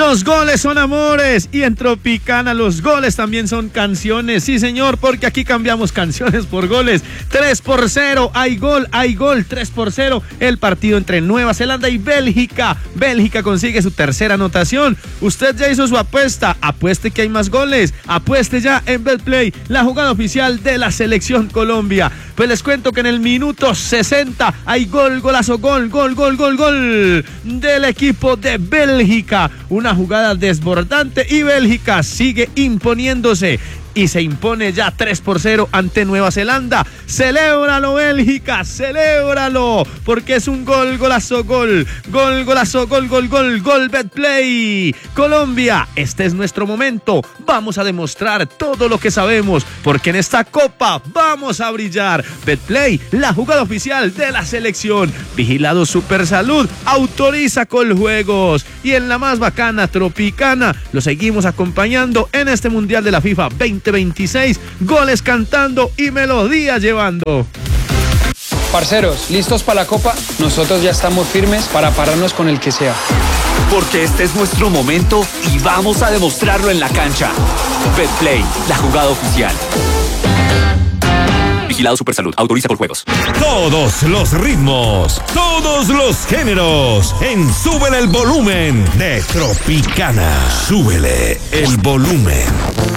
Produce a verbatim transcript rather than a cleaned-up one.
Los goles son amores y en Tropicana los goles también son canciones. Sí, señor, porque aquí cambiamos canciones por goles. tres por cero, hay gol, hay gol, tres por cero. El partido entre Nueva Zelanda y Bélgica. Bélgica consigue su tercera anotación. Usted ya hizo su apuesta. Apueste que hay más goles. Apueste ya en Betplay, la jugada oficial de la Selección Colombia. Pues les cuento que en el minuto sesenta hay gol, golazo, gol, gol, gol, gol, gol del equipo de Bélgica. Una jugada desbordante y Bélgica sigue imponiéndose y se impone ya tres por cero ante Nueva Zelanda. ¡Celébralo, Bélgica! ¡Celébralo! Porque es un gol, golazo, gol. Gol, golazo, gol, gol, gol, gol, Betplay. Colombia, este es nuestro momento. Vamos a demostrar todo lo que sabemos, porque en esta copa vamos a brillar. Betplay, la jugada oficial de la selección. Vigilado Supersalud, autoriza Coljuegos. Y en la más bacana, Tropicana, lo seguimos acompañando en este Mundial de la FIFA veinte veintiséis, goles cantando y melodías llevando. Parceros, ¿listos para la Copa? Nosotros ya estamos firmes para pararnos con el que sea. Porque este es nuestro momento y vamos a demostrarlo en la cancha. Betplay, la jugada oficial. Vigilado Supersalud, autoriza Coljuegos. Todos los ritmos, todos los géneros, en Súbele el Volumen de Tropicana. Súbele el volumen.